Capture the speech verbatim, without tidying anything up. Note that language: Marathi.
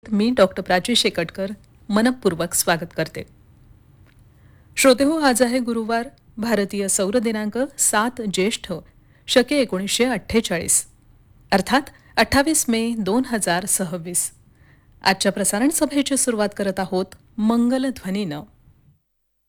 मी डॉक्टर प्राची शेकटकर मनपूर्वक स्वागत करते. श्रोते हो, आज आहे गुरुवार, भारतीय सौर दिनांक सात ज्येष्ठ शके एकोणीसशे अठ्ठेचाळीस, अर्थात अठ्ठावीस मे दोन हजार सव्वीस. आजच्या प्रसारण सभेची सुरुवात करत आहोत मंगल ध्वनीनं.